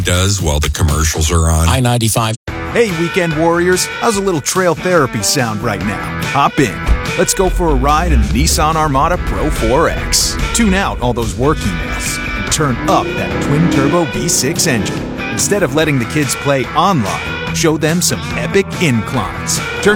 does while the commercials are on. I-95. Hey, weekend warriors, how's a little trail therapy sound right now? Hop in. Let's go for a ride in the Nissan Armada Pro 4X. Tune out all those work emails and turn up that twin-turbo V6 engine. Instead of letting the kids play online, show them some epic inclines. Turn